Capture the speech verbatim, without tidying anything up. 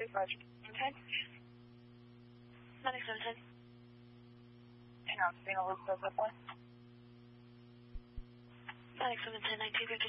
Roger. Okay. ninety-seven ten. Hang on, being a little close up one. ninety-seven ten, nineteen fifty.